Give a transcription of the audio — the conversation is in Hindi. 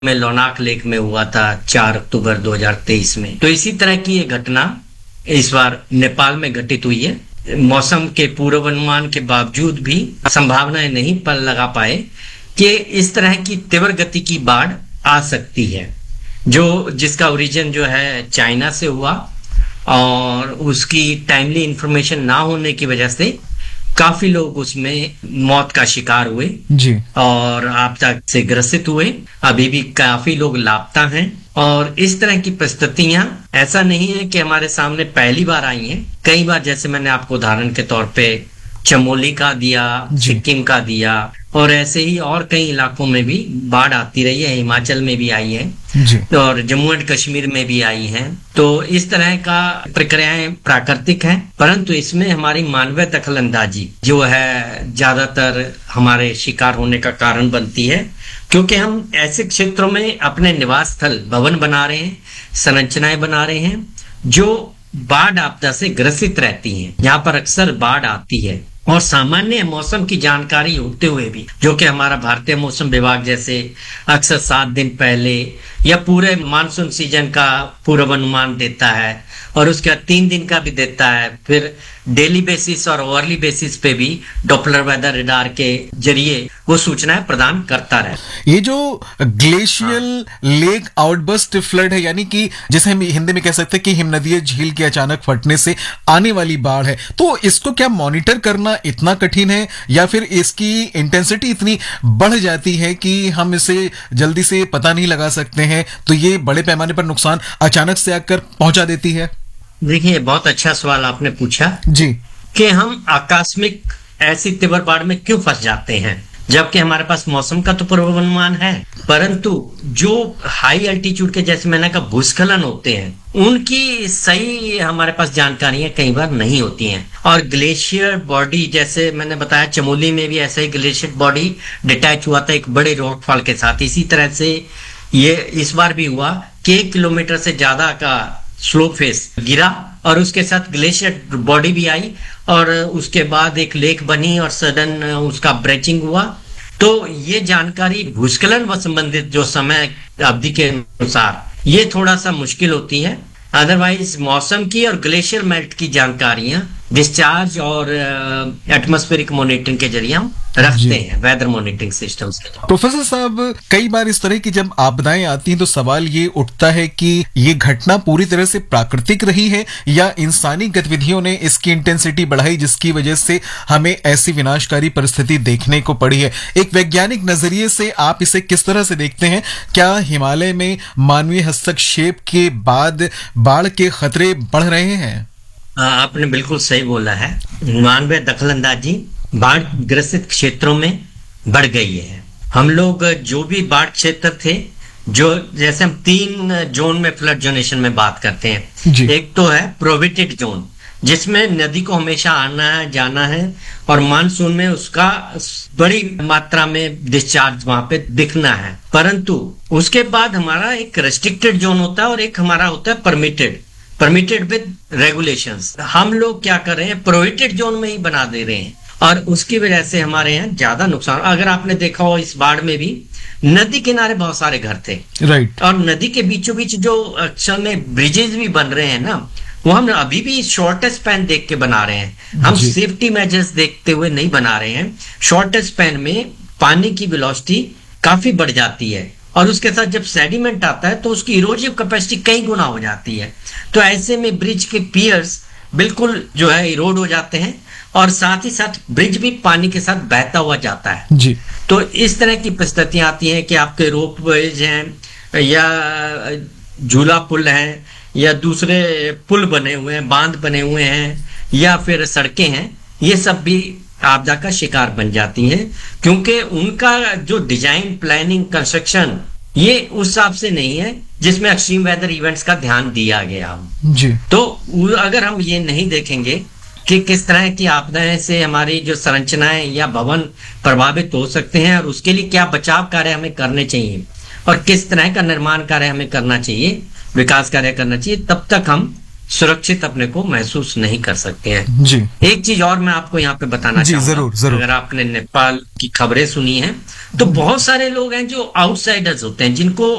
में लोनाक लेक में हुआ था 4 अक्टूबर 2023 में। तो इसी तरह की ये घटना इस बार नेपाल में घटित हुई है। मौसम के पूर्वानुमान के बावजूद भी संभावनाएं नहीं पर लगा पाए कि इस तरह की तीव्र गति की बाढ़ आ सकती है, जिसका ओरिजिन जो है चाइना से हुआ और उसकी टाइमली इंफॉर्मेशन ना होने की वजह से काफी लोग उसमें मौत का शिकार हुए जी। और आपदा से ग्रसित हुए। अभी भी काफी लोग लापता हैं और इस तरह की परिस्थितियां ऐसा नहीं है कि हमारे सामने पहली बार आई हैं। कई बार, जैसे मैंने आपको उदाहरण के तौर पे चमोली का दिया, सिक्किम का दिया, और ऐसे ही और कई इलाकों में भी बाढ़ आती रही है। हिमाचल में भी आई है जी। और जम्मू एंड कश्मीर में भी आई है। तो इस तरह का प्रक्रियाएं प्राकृतिक हैं, परंतु इसमें हमारी मानवीय दखलंदाजी जो है ज्यादातर हमारे शिकार होने का कारण बनती है, क्योंकि हम ऐसे क्षेत्रों में अपने निवास स्थल भवन बना रहे हैं, संरचनाएं बना रहे हैं जो बाढ़ आपदा से ग्रसित रहती हैं, जहां पर अक्सर बाढ़ आती है। और सामान्य मौसम की जानकारी होते हुए भी, जो कि हमारा भारतीय मौसम विभाग जैसे अक्सर 7 दिन पहले या पूरे मानसून सीजन का पूर्वानुमान देता है और उसके बाद 3 दिन का भी देता है, फिर डेली बेसिस और ओवरली बेसिस पे भी डॉपलर वेदर रडार के जरिए वो सूचनाएं प्रदान करता रहे। ये जो ग्लेशियल लेक आउटबर्स्ट फ्लड है, यानी कि जिसे हम हिंदी में कह सकते हैं कि हिमनदीय झील के अचानक फटने से आने वाली बाढ़ है, तो इसको क्या मॉनिटर करना इतना कठिन है या फिर इसकी इंटेंसिटी इतनी बढ़ जाती है कि हम इसे जल्दी से पता नहीं लगा सकते हैं, तो ये बड़े पैमाने पर नुकसान अचानक से आकर पहुंचा देती है? देखिए, बहुत अच्छा सवाल आपने पूछा जी, कि हम आकस्मिक ऐसी तीव्र बाढ़ में क्यों फंस जाते हैं, जबकि हमारे पास मौसम का तो पूर्वानुमान है, परंतु जो हाई एल्टीट्यूड के, जैसे मैंने कहा, भूस्खलन होते हैं, उनकी सही हमारे पास जानकारियां कई बार नहीं होती हैं। और ग्लेशियर बॉडी, जैसे मैंने बताया, चमोली में भी ऐसा ही ग्लेशियर बॉडी डिटैच हुआ था एक बड़े रॉकफॉल के साथ। इसी तरह से ये इस बार भी हुआ कि 1 किलोमीटर से ज्यादा का स्लोप फेस गिरा और उसके साथ ग्लेशियर बॉडी भी आई और उसके बाद एक लेक बनी और सडन उसका ब्रेचिंग हुआ। तो ये जानकारी भूस्खलन व संबंधित जो समय अवधि के अनुसार ये थोड़ा सा मुश्किल होती है। अदरवाइज मौसम की और ग्लेशियर मेल्ट की जानकारियां डिस्चार्ज और एटमॉस्फेरिक मॉनिटरिंग के जरिए हम रखते हैं, वेदर मॉनिटरिंग सिस्टम्स के। प्रोफेसर साहब, कई बार इस तरह की जब आपदाएं आती हैं तो सवाल ये उठता है कि ये घटना पूरी तरह से प्राकृतिक रही है या इंसानी गतिविधियों ने इसकी इंटेंसिटी बढ़ाई, जिसकी वजह से हमें ऐसी विनाशकारी परिस्थिति देखने को पड़ी है। एक वैज्ञानिक नजरिए से आप इसे किस तरह से देखते हैं? क्या हिमालय में मानवीय हस्तक्षेप के बाद बाढ़ के खतरे बढ़ रहे हैं? आपने बिल्कुल सही बोला है। मानवीय दखलंदाजी बाढ़ ग्रसित क्षेत्रों में बढ़ गई है। हम लोग जो भी बाढ़ क्षेत्र थे, जो जैसे हम 3 जोन में फ्लड जोनेशन में बात करते हैं। एक तो है प्रोहिबिटेड जोन, जिसमें नदी को हमेशा आना है, जाना है और मानसून में उसका बड़ी मात्रा में डिस्चार्ज वहां पे दिखना है। परंतु उसके बाद हमारा एक रेस्ट्रिक्टेड जोन होता है और एक हमारा होता है परमिटेड विद रेगुलेशंस। हम लोग क्या कर रहे हैं, प्रोहिबिटेड जोन में ही बना दे रहे हैं और उसकी वजह से हमारे यहाँ ज्यादा नुकसान। अगर आपने देखा हो, इस बाढ़ में भी नदी किनारे बहुत सारे घर थे, राइट, और नदी के बीचों बीच जो अक्सर में ब्रिजेस भी बन रहे हैं ना, वो हम अभी भी शॉर्टेस्ट स्पैन देख के बना रहे हैं। हम सेफ्टी मेजर्स देखते हुए नहीं बना रहे हैं। शॉर्टेस्ट स्पैन में पानी की वेलोसिटी काफी बढ़ जाती है और उसके साथ जब सेडिमेंट आता है तो उसकी इरोजिव कैपेसिटी कई गुना हो जाती है। तो ऐसे में ब्रिज के पियर्स बिल्कुल जो है इरोड हो जाते हैं और साथ ही साथ ब्रिज भी पानी के साथ बहता हुआ जाता है जी। तो इस तरह की परिस्थितियां आती हैं कि आपके रोप वेज हैं या झूला पुल है या दूसरे पुल बने हुए हैं, बांध बने हुए हैं या फिर सड़कें हैं, ये सब भी आपदा का शिकार बन जाती हैं, क्योंकि उनका जो डिजाइन, प्लानिंग, कंस्ट्रक्शन ये उस हिसाब से नहीं है जिसमें एक्सट्रीम वेदर इवेंट्स का ध्यान दिया गया जी। तो अगर हम ये नहीं देखेंगे कि किस तरह की आपदाएं से हमारी जो संरचनाएं या भवन प्रभावित हो सकते हैं और उसके लिए क्या बचाव कार्य हमें करने चाहिए और किस तरह का निर्माण कार्य हमें करना चाहिए, विकास कार्य करना चाहिए, तब तक हम सुरक्षित अपने को महसूस नहीं कर सकते हैं। जी एक चीज और मैं आपको यहाँ पे बताना जी, चाहूंगा। जरूर जरूर। अगर आपने नेपाल की खबरें सुनी हैं तो बहुत सारे लोग हैं जो आउटसाइडर्स होते हैं, जिनको